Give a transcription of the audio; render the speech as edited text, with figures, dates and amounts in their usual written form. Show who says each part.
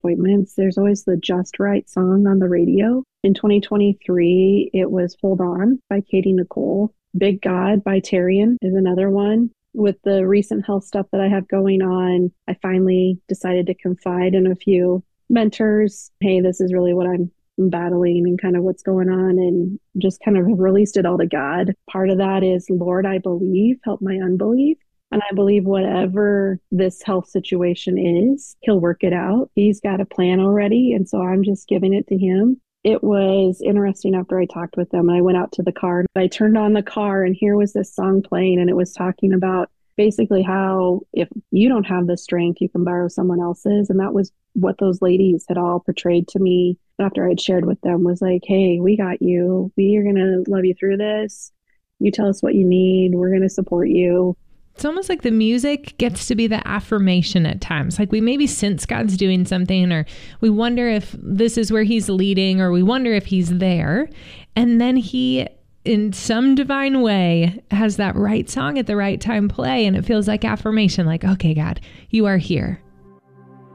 Speaker 1: appointments, there's always the just right song on the radio. In 2023, it was Hold On by Katie Nicole. Big God by Tarian is another one. With the recent health stuff that I have going on, I finally decided to confide in a few mentors. Hey, this is really what I'm battling and kind of what's going on, and just kind of released it all to God. Part of that is, Lord, I believe, help my unbelief. And I believe whatever this health situation is, he'll work it out. He's got a plan already. And so I'm just giving it to him. It was interesting after I talked with them. I went out to the car and I turned on the car, and here was this song playing, and it was talking about basically how if you don't have the strength, you can borrow someone else's. And that was what those ladies had all portrayed to me after I'd shared with them, was like, hey, we got you. We are going to love you through this. You tell us what you need. We're going to support you.
Speaker 2: It's almost like the music gets to be the affirmation at times. Like we maybe sense God's doing something, or we wonder if this is where he's leading, or we wonder if he's there. And then he, in some divine way, has that right song at the right time play. And it feels like affirmation, like, okay, God, you are here.